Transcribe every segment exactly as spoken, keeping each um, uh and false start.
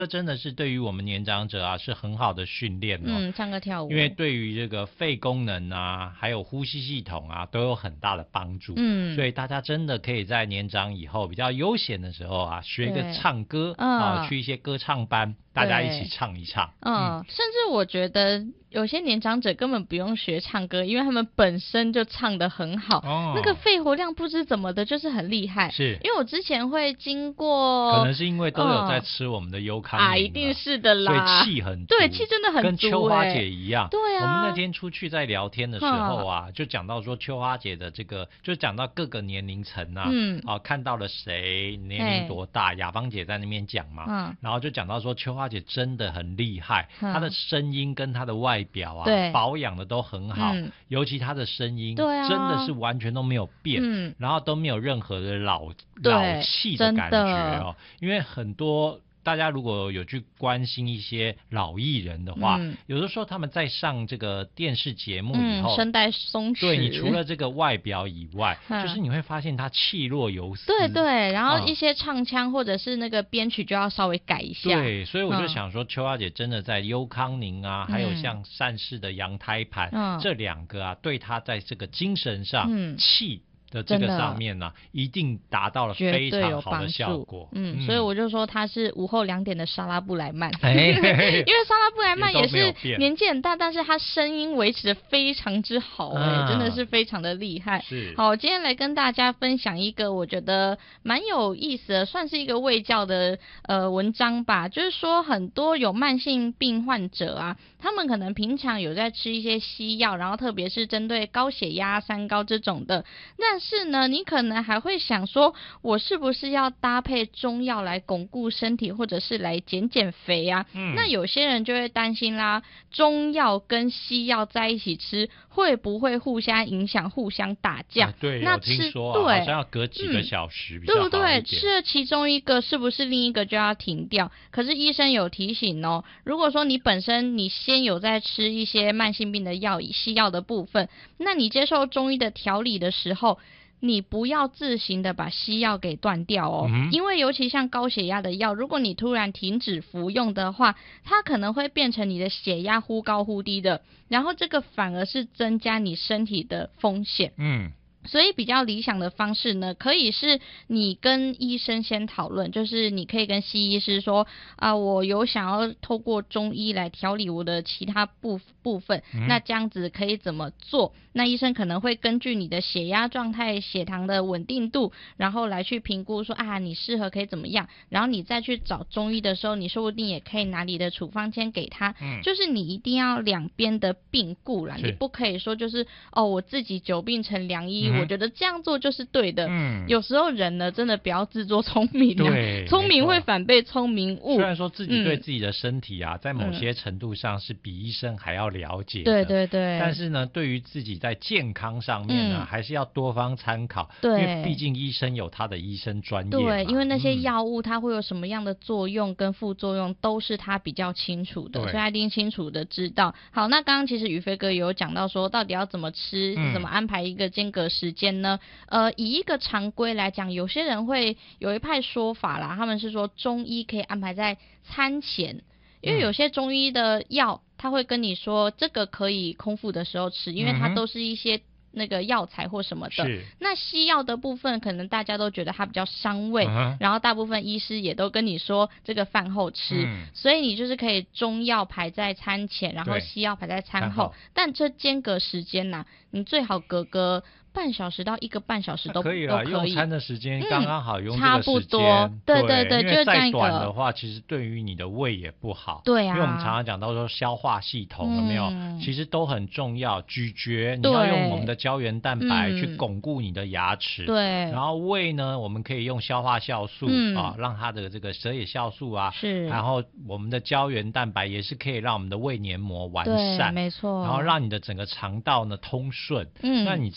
这真的是对于我们年长者啊是很好的训练哦。 嗯，唱歌跳舞， 因为对于这个肺功能啊，还有呼吸系统啊，都有很大的帮助。 嗯， 所以大家真的可以在年长以后比较悠闲的时候啊，学一个唱歌啊，去一些歌唱班，大家一起唱一唱。 嗯，嗯甚至我觉得有些年长者根本不用学唱歌，因为他们本身就唱得很好，哦、那个肺活量不知怎么的，就是很厉害。 是， 因为我之前会经过， 可能是因为都有在吃我们的优康、嗯、 啊，一定是的啦， 所以气很足， 对，气真的很足、欸， 跟秋花姐一样。 对啊， 我们那天出去在聊天的时候啊，就讲到说秋花姐的这个，就讲到各个年龄层啊，嗯，啊，看到了谁年龄多大，雅芳姐在那边讲嘛，嗯，然后就讲到说秋花姐真的很厉害，她的声音跟她的外表啊，对，保养的都很好，嗯、尤其她的声音，对啊，真的是完全都没有变，嗯，然后都没有任何的老老气的感觉哦，因为很多。大家如果有去关心一些老艺人的话，嗯、有的时候他们在上这个电视节目以后， 嗯、声带松弛， 对，你除了这个外表以外，嗯、就是你会发现他气若游丝， 对对，然后一些唱腔或者是那个编曲就要稍微改一下。 对，所以我就想说，秋花姐真的在优康宁啊，嗯、还有像善事的羊胎盘、嗯、这两个啊，对她在这个精神上、嗯、气。的这个上面呢、啊，一定达到了非常好的效果。 嗯，嗯所以我就说他是午后两点的莎拉布莱曼，因为莎拉布莱曼也是年纪很大，但是他声音维持的非常之好、欸，哎、啊，真的是非常的厉害。 是， 好，今天来跟大家分享一个我觉得蛮有意思的，算是一个卫教的呃文章吧。就是说很多有慢性病患者啊，他们可能平常有在吃一些西药，然后特别是针对高血压、三高这种的，但是呢，你可能还会想说，我是不是要搭配中药来巩固身体，或者是来减减肥啊？嗯，那有些人就会担心啦，中药跟西药在一起吃，会不会互相影响、互相打架？ 啊、对， 那我听说、啊、 对， 好像要隔几个小时比较好一点、 嗯、对不对？吃了其中一个，是不是另一个就要停掉？可是医生有提醒哦，如果说你本身你先有在吃一些慢性病的药，西药的部分，那你接受中医的调理的时候，你不要自行的把西药给断掉哦、嗯，因为尤其像高血压的药，如果你突然停止服用的话，它可能会变成你的血压忽高忽低的，然后这个反而是增加你身体的风险。嗯。所以比较理想的方式呢，可以是你跟医生先讨论，就是你可以跟西医师说啊，我有想要透过中医来调理我的其他部部分、嗯，那这样子可以怎么做？那医生可能会根据你的血压状态、血糖的稳定度，然后来去评估说啊，你适合可以怎么样？然后你再去找中医的时候，你说不定也可以拿你的处方签给他。嗯，就是你一定要两边的并顾啦，你不可以说就是哦，我自己久病成良医。嗯，我觉得这样做就是对的。嗯，有时候人呢，真的不要自作聪明、啊，对，聪明会反被聪明误。 虽然说自己对自己的身体啊，嗯、在某些程度上是比医生还要了解的， 对对对。 但是呢，对于自己在健康上面呢，嗯、还是要多方参考。 对， 因为毕竟医生有他的医生专业嘛。 对，因为那些药物它会有什么样的作用跟副作用，都是他比较清楚的，所以他一定清楚的知道。好，那刚刚其实宇飞哥有讲到说，到底要怎么吃，嗯、怎么安排一个间隔时间呢？呃，以一个常规来讲，有些人会有一派说法啦，他们是说中医可以安排在餐前，因为有些中医的药，他会跟你说这个可以空腹的时候吃，因为它都是一些那个药材或什么的。那西药的部分，可能大家都觉得它比较伤胃，嗯、然后大部分医师也都跟你说这个饭后吃，嗯、所以你就是可以中药排在餐前，然后西药排在餐后，但这间隔时间呐，你最好隔个半小时到一个半小时都可以了，用餐的时间刚刚好用这个时间、嗯、差不多，对对对， 因为再短的话，其实对于你的胃也不好。 对啊， 因为我们常常讲到说消化系统有没有、嗯，其实都很重要。咀嚼你要用我们的胶原蛋白去巩固你的牙齿，对。然后胃呢，我们可以用消化酵素、嗯、啊，让它的这个舌也酵素啊，是。然后我们的胶原蛋白也是可以让我们的胃黏膜完善， 没错。 然后让你的整个肠道呢通顺。嗯，那你这样子呢？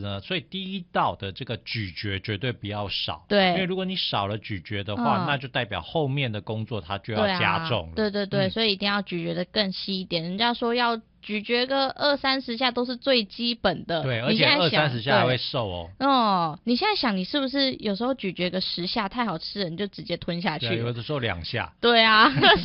呢，所以第一道的这个咀嚼绝对不要少。 对， 因为如果你少了咀嚼的话，嗯、那就代表后面的工作它就要加重了。 对、啊、对对对、嗯，所以一定要咀嚼的更细一点。人家说要咀嚼个二三十下都是最基本的。 对，而且二三十下还会瘦哦。 哦，你现在想，你是不是有时候咀嚼个十下太好吃了，你就直接吞下去了？ 对，有的时候两下。 对啊。